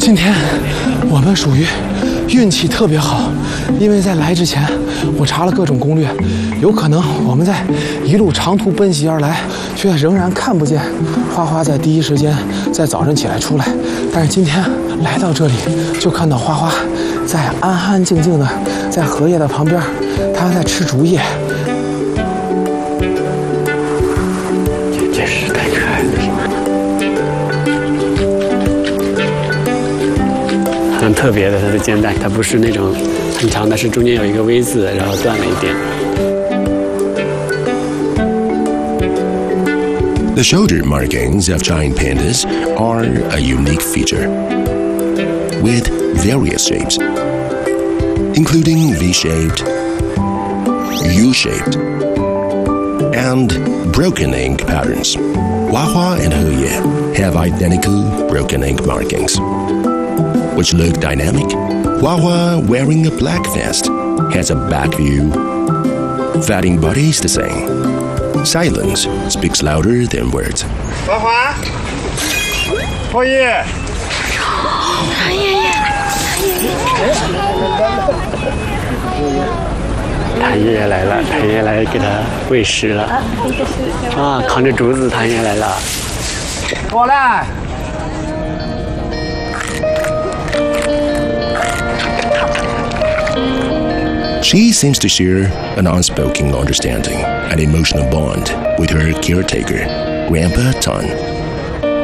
今天我们属于运气特别好，因为在来之前我查了各种攻略，有可能我们在一路长途奔袭而来，却仍然看不见花花在第一时间在早晨起来出来。但是今天来到这里，就看到花花在安安静静的在荷叶的旁边，它在吃竹叶。 真是太可爱了。很特别的，它的肩带，它不是那种很长的，是中间有一个 V 字，然后断了一点。 The shoulder markings of giant pandas are a unique feature, with various shapes, including V-shaped, U-shaped, and broken ink patterns. Huahua and Heye have identical broken ink markings, which look dynamic. Huahua, wearing a black vest, has a back view. Fatting bodies the same. Silence speaks louder than words. 花花，花叶， 谭爷爷来了，谭爷爷来给他喂食了。啊，扛着竹子，谭爷爷来了。 过来。 She seems to share an unspoken understanding, an emotional bond with her caretaker, Grandpa Ton.